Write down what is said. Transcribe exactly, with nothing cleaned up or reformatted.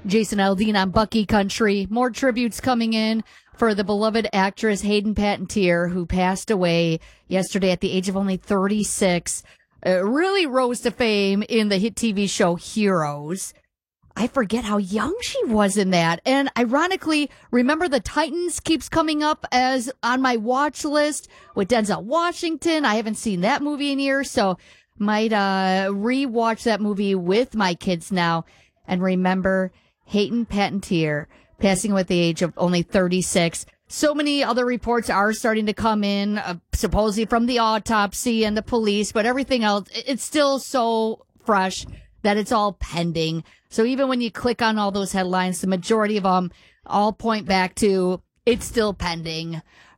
Jason Aldean on Bucky Country. More tributes coming in for the beloved actress Hayden Panettiere, who passed away yesterday at the age of only thirty-six. Uh, really rose to fame in the hit T V show Heroes. I forget how young she was in that. And ironically, Remember the Titans keeps coming up as on my watch list with Denzel Washington. I haven't seen that movie in years, so might uh re-watch that movie with my kids now and remember Hayden Panettiere passing away at the age of only thirty-six. So many other reports are starting to come in, uh, supposedly from the autopsy and the police, but everything else, it's still so fresh that it's all pending. So even when you click on all those headlines, the majority of them all point back to it's still pending.